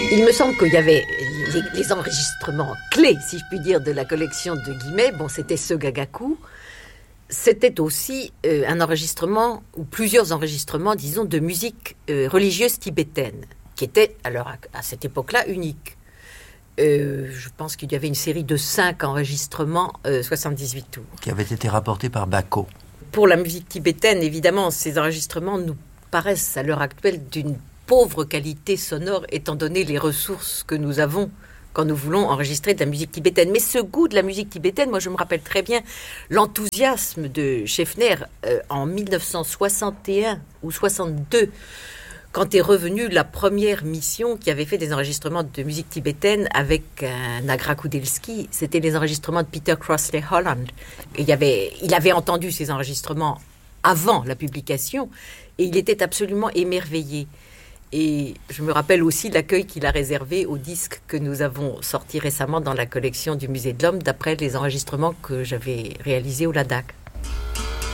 Il me semble qu'il y avait les enregistrements clés, si je puis dire, de la collection de Guimet. Bon, c'était ce Gagaku. C'était aussi un enregistrement, ou plusieurs enregistrements, disons, de musique religieuse tibétaine, qui était, alors, à cette époque-là, unique. Je pense qu'il y avait une série de 5 enregistrements, 78 tours. Qui avaient été rapportés par Bako. Pour la musique tibétaine, évidemment, ces enregistrements nous paraissent à l'heure actuelle d'une pauvre qualité sonore, étant donné les ressources que nous avons quand nous voulons enregistrer de la musique tibétaine. Mais ce goût de la musique tibétaine, moi je me rappelle très bien l'enthousiasme de Scheffner en 1961 ou 62, quand est revenue la première mission qui avait fait des enregistrements de musique tibétaine avec Nagra Kudelski. C'était les enregistrements de Peter Crossley Holland. Et il avait entendu ces enregistrements avant la publication et il était absolument émerveillé. Et je me rappelle aussi l'accueil qu'il a réservé au disque que nous avons sorti récemment dans la collection du Musée de l'Homme, d'après les enregistrements que j'avais réalisés au Ladakh.